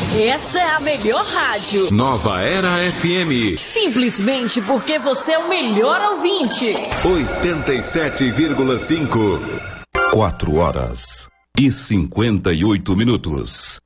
Essa é a melhor rádio. Nova Era FM. Simplesmente porque você é o melhor ouvinte. 87,5. 4 horas e 58 minutos.